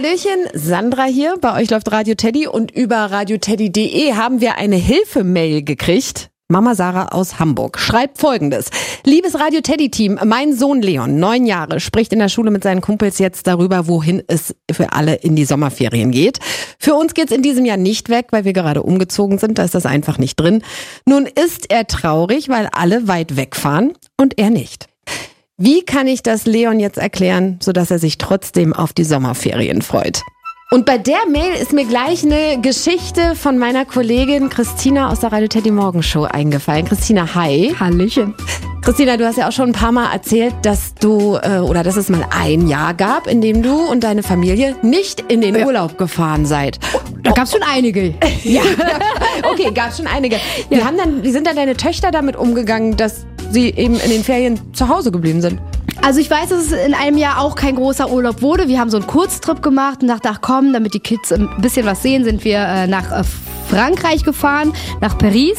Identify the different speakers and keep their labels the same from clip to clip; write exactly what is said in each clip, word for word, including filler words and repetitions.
Speaker 1: Hallöchen, Sandra hier, bei euch läuft Radio Teddy und über radioteddy punkt de haben wir eine Hilfemail gekriegt. Mama Sarah aus Hamburg schreibt Folgendes. Liebes Radio-Teddy-Team, mein Sohn Leon, neun Jahre, spricht in der Schule mit seinen Kumpels jetzt darüber, wohin es für alle in die Sommerferien geht. Für uns geht's in diesem Jahr nicht weg, weil wir gerade umgezogen sind, da ist das einfach nicht drin. Nun ist er traurig, weil alle weit wegfahren und er nicht. Wie kann ich das Leon jetzt erklären, sodass er sich trotzdem auf die Sommerferien freut? Und bei der Mail ist mir gleich eine Geschichte von meiner Kollegin Christina aus der Radio Teddy Morgenshow eingefallen. Christina, hi.
Speaker 2: Hallöchen.
Speaker 1: Christina, du hast ja auch schon ein paar Mal erzählt, dass du, äh, oder dass es mal ein Jahr gab, in dem du und deine Familie nicht in den
Speaker 2: ja.
Speaker 1: Urlaub gefahren seid.
Speaker 2: Da gab's schon einige.
Speaker 1: Ja, okay, gab's schon einige. Wie,
Speaker 2: Ja.
Speaker 1: haben dann, wie sind dann deine Töchter damit umgegangen, dass sie eben in den Ferien zu Hause geblieben sind?
Speaker 2: Also ich weiß, dass es in einem Jahr auch kein großer Urlaub wurde. Wir haben so einen Kurztrip gemacht und dachten, ach komm, damit die Kids ein bisschen was sehen, sind wir äh, nach äh, Frankreich gefahren, nach Paris.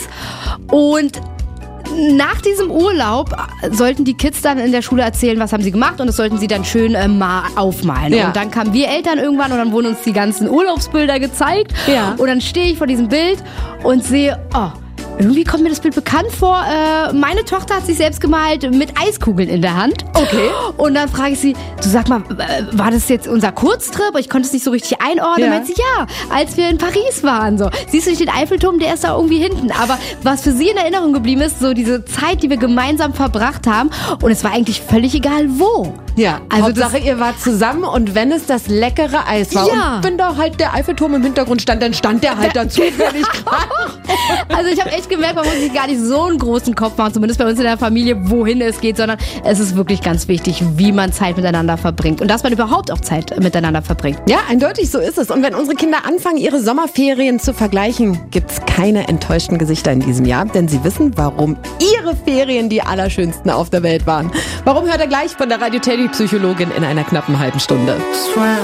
Speaker 2: Und nach diesem Urlaub sollten die Kids dann in der Schule erzählen, was haben sie gemacht, und das sollten sie dann schön äh, mal aufmalen.
Speaker 1: Ja.
Speaker 2: Und dann kamen wir Eltern irgendwann und dann wurden uns die ganzen Urlaubsbilder gezeigt.
Speaker 1: Ja.
Speaker 2: Und dann stehe ich vor diesem Bild und sehe, oh, irgendwie kommt mir das Bild bekannt vor. Äh, meine Tochter hat sich selbst gemalt mit Eiskugeln in der Hand.
Speaker 1: Okay.
Speaker 2: Und dann frage ich sie, du sag mal, äh, war das jetzt unser Kurztrip? Ich konnte es nicht so richtig einordnen.
Speaker 1: Ja.
Speaker 2: Meint sie, ja, als wir in Paris waren. So. Siehst du nicht den Eiffelturm, der ist da irgendwie hinten. Aber was für sie in Erinnerung geblieben ist, so diese Zeit, die wir gemeinsam verbracht haben. Und es war eigentlich völlig egal, wo.
Speaker 1: Ja,
Speaker 2: Also
Speaker 1: Hauptsache ihr wart zusammen und wenn es das leckere Eis war
Speaker 2: Ja.
Speaker 1: und wenn da halt der Eiffelturm im Hintergrund stand, dann stand der halt da zufällig gerade.
Speaker 2: Also ich habe echt gemerkt, man muss sich gar nicht so einen großen Kopf machen, zumindest bei uns in der Familie, wohin es geht, sondern es ist wirklich ganz wichtig, wie man Zeit miteinander verbringt und dass man überhaupt auch Zeit miteinander verbringt.
Speaker 1: Ja, eindeutig, so ist es. Und wenn unsere Kinder anfangen, ihre Sommerferien zu vergleichen, gibt's keine enttäuschten Gesichter in diesem Jahr, denn sie wissen, warum ihre Ferien die allerschönsten auf der Welt waren. Warum, hört er gleich von der Radio Teddy Psychologin in einer knappen halben Stunde.